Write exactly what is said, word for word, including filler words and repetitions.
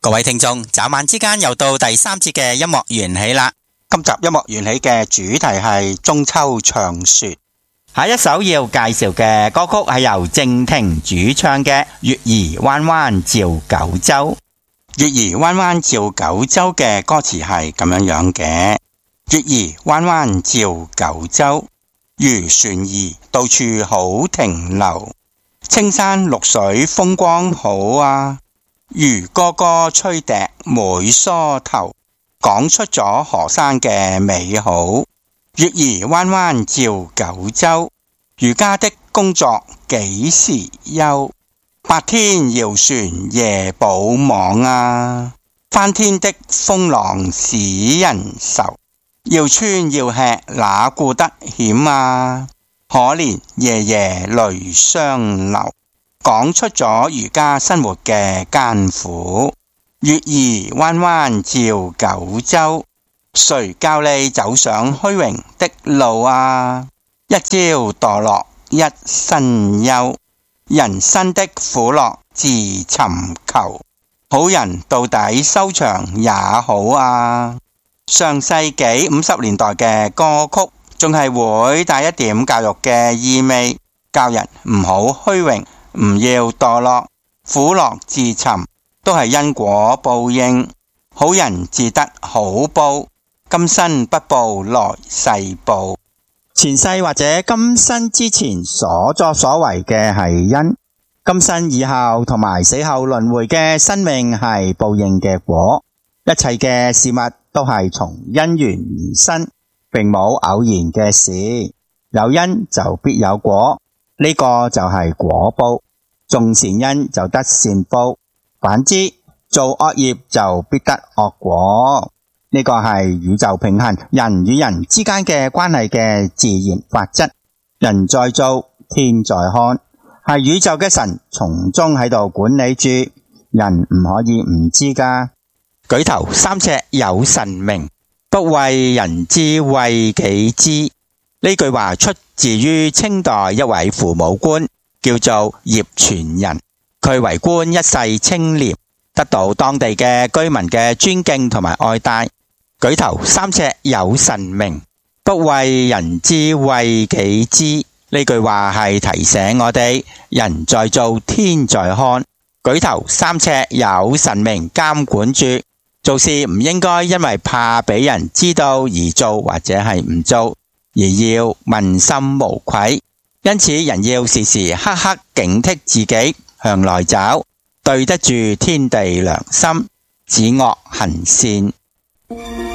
各位聽眾，眨眼之間又到第三節嘅音樂緣起啦。 今集音樂緣起嘅主題係中秋長說。 下一首要介紹嘅歌曲係由靜婷主唱嘅《月兒彎彎照九州》。 月兒彎彎照九州嘅歌詞係咁樣樣嘅：月兒彎彎照九州，漁船兒到處好停留，青山綠水風光好啊，漁哥哥吹笛每梳頭，講出咗河山嘅美好。月兒彎彎照九州，漁家的工作幾時休？白天搖船夜補網啊，翻天的風浪使人愁，要穿要吃哪顧得險啊，可憐夜夜淚雙流，講出咗漁家生活嘅艱苦。月兒彎彎照九州，誰教你走上虛榮的路啊？一朝墮落一身憂，人生的苦樂自尋求，好人到底收場也好啊。上世紀五十年代嘅歌曲仲係會帶一點教育嘅意味，教人唔好虛榮，唔要墮落，苦樂自尋都係因果報應，好人自得好報，今生不報來世報。 前世或者今生之前所作所為嘅係因，今生以後同埋死後輪迴嘅生命係報應嘅果。一切嘅事物都係從因緣而生，並冇偶然嘅事。有因就必有果，呢個就係果報。種善因就得善報，反之做惡業就必得惡果。呢個係宇宙平衡人與人之間嘅關係嘅自然法則。人在做，天在看，係宇宙嘅神從中喺度管理住，人唔可以唔知噶。舉頭三尺有神明，不為人知為己知。呢句話出自於清代一位父母官，叫做葉傳仁。佢為官一世清廉，得到當地嘅居民嘅尊敬同埋愛戴。舉頭三尺有神明，不為人知為己知。呢句話係提醒我哋，人在做，天在看。舉頭三尺有神明監管住，做事唔應該因為怕俾人知道而做，或者係唔做，而要問心無愧。因此人要時時刻刻警惕自己，向內找，對得住天地良心，止惡行善。